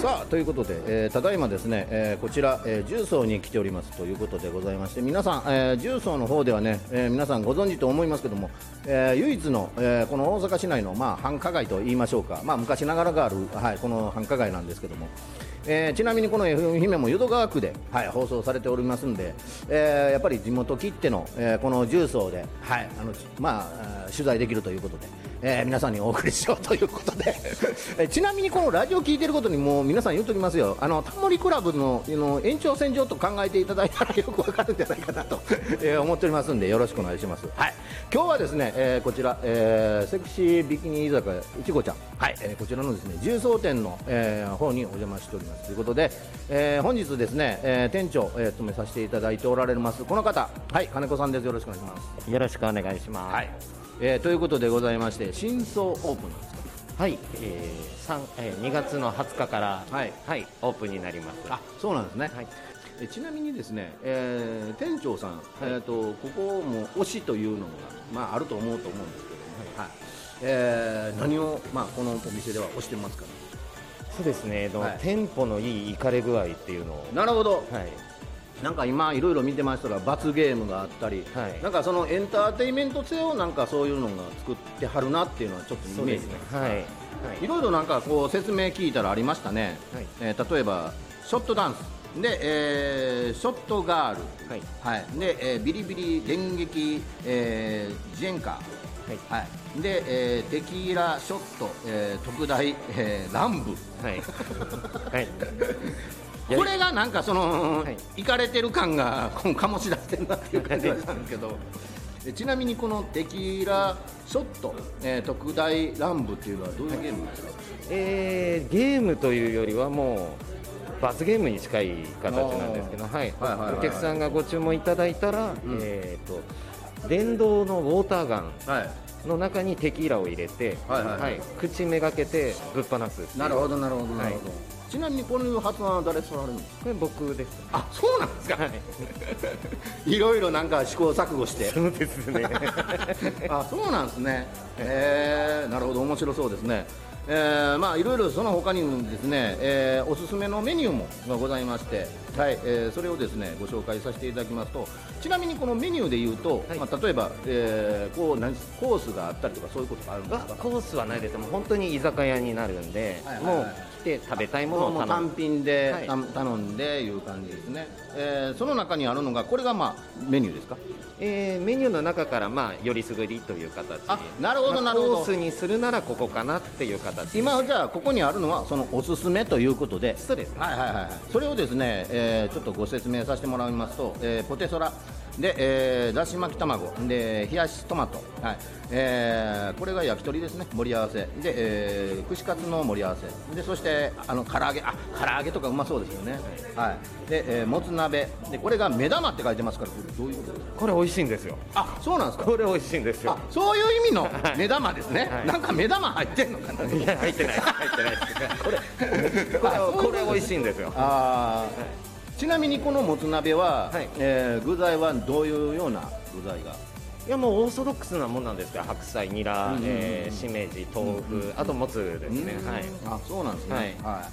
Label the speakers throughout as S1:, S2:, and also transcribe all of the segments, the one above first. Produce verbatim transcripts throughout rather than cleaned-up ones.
S1: さあということで、えー、ただいまですね、えー、こちら、えー、重曹に来ておりますということでございまして、皆さん、えー、重曹の方ではね、えー、皆さんご存知と思いますけども、えー、唯一の、えー、この大阪市内の、まあ、繁華街と言いましょうか、まあ、昔ながらがある、はい、この繁華街なんですけども、えー、ちなみにこの エフエム 姫も淀川区で、はい、放送されておりますんで、えー、やっぱり地元きっての、えー、この重曹で、はい、あのまあ、取材できるということで、えー、皆さんにお送りしようということでえちなみにこのラジオ聞いてることにもう皆さん言うときますよ、あのタモリクラブ の, の延長線上と考えていただいたらよくわかるんじゃないかなと、えー、思っておりますんでよろしくお願いします。はい、今日はですね、えー、こちら、えー、セクシービキニ居酒屋いちごちゃん、はいえー、こちらのですね重曹店の、えー、方にお邪魔しておりますということで、えー、本日ですね、えー、店長、えー、務めさせていただいておられますこの方、はい金子さんです。よろしくお願いします。
S2: よろしくお願いします。
S1: はいえー、ということでございまして、新装オープンなんですか。
S2: はい、えーえー、にがつのはつかから、
S1: はい
S2: はい、オープンになります。
S1: あ、そうなんですね。
S2: はい、
S1: えちなみにですね、えー、店長さん、はいえー、とここも推しというのが、まあ、あると思うと思うんですけども、はいはいえー、何を、まあ、このお店では推してますかね。
S2: そうですね、はい、店舗のいいイカれ具合っていうのを。
S1: なるほど、
S2: はい
S1: なんか今いろいろ見てましたら罰ゲームがあったり、はい、なんかそのエンターテインメント性をなんかそういうのが作ってはるなっていうのはちょっとイメージです。はい、いろいろなんかこう説明聞いたらありましたね。はいえー、例えばショットダンスで、えー、ショットガール、はいはいでえー、ビリビリ電撃、えー、ジェンカー、はいはい、で、えー、テキーラショット、えー、特大、えー、ランブ、はいはいこれがなんかその、はい、いかれてる感が醸し出してるなっていう感じがしたんですけどちなみにこのテキーラショット、えー、特大乱舞っていうのはどういうゲームですか。
S2: えー、ゲームというよりはもう罰ゲームに近い形なんですけど、はいはいはいはい、お客さんがご注文いただいたら、うんえー、と電動のウォーターガン、はいの中にテキーラを入れて、はいはいはい、口めがけてぶっ放す。
S1: なるほどなるほどなるほど、はい、ちなみにこの発案は誰されるんですか。
S2: これ僕です。
S1: あ、そうなんですか。はい、いろいろなんか試行錯誤して。
S2: そうですね
S1: あ、そうなんですね。えー、なるほど面白そうですね。えー、まあいろいろその他にもですね、えー、おすすめのメニューもございまして、はいえー、それをですねご紹介させていただきますと、ちなみにこのメニューでいうと、はいまあ、例えば、えー、こう何コースがあったりとかそういうことがあるんですか。
S2: コースはないです。もう本当に居酒屋になるんで、はいはいはい、もう来て食べたいものを頼む
S1: 単品で、はい、頼んでいう感じですね。えー、その中にあるのがこれがまあメニューですか。
S2: えー、メニューの中からまあよりすぐりという形で。
S1: あ、なるほどなるほど。
S2: コースにするならここかなっていう形。
S1: 今じゃあここにあるのはそのおすすめということで。
S2: そうです、ね、
S1: はいはいはい。それをですね、えー、ちょっとご説明させてもらいますと、えー、ポテサラで、えー、だし巻き卵で冷やしトマト、はいえー、これが焼き鳥ですね、盛り合わせで、えー、串カツの盛り合わせで、そしてあの唐揚げ、あ唐揚げとかうまそうですよね、はいでえー、もつ鍋で、これが目玉って書いてますから、これどういうことですか。
S2: これ美味しいんですよ。
S1: あ、そうなんですか。
S2: これ美味しいんですよ。
S1: あ、そういう意味の目玉ですね、はい、なんか目玉入ってんのかな。
S2: いや入ってない入ってないこれこれこれ美味しいんですよ。
S1: あ、ちなみにこのもつ鍋は、はいえー、具材はどういうような具材が。
S2: いやもうオーソドックスなもんなんですが、白菜、ニラ、えー、しめじ、豆腐、うん、あともつですね、はい、
S1: あ、そうなんですね、はいはい、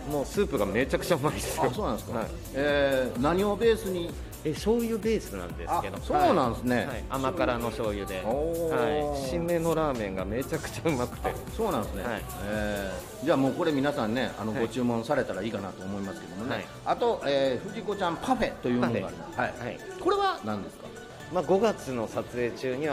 S2: もうスープがめちゃくちゃうまいですよ。
S1: あ、そうなんですか、はいえー、何をベースに。
S2: え醤油ベースなんですけど。
S1: そうなんですね、はいはい、
S2: 甘辛の醤油で、はい、締めのラーメンがめちゃくちゃうまくて。
S1: そうなんですね、はいえー、じゃあもうこれ皆さんね、あのご注文されたらいいかなと思いますけどもね、はい、あと、えー、藤子ちゃんパフェというものがあります、はいはい、これは何ですか。
S2: まあ、ごがつの撮影中には